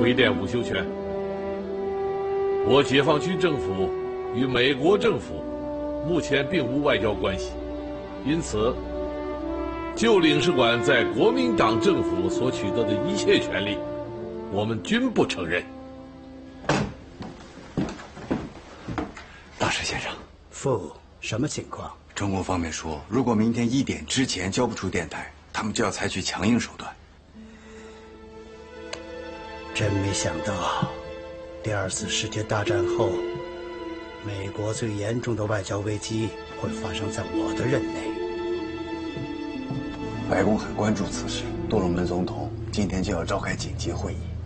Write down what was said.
回电吴修全，我解放军政府与美国政府目前并无外交关系，因此，就领事馆在国民党政府所取得的一切权利，我们均不承认。 大石先生， 父，什么情况？ 中共方面说，如果明天1点之前交不出电台，他们就要采取强硬手段。 真没想到，第2次世界大战后，美国最严重的外交危机会发生在我的任内。 白宫很关注此事，杜鲁门总统今天就要召开紧急会议。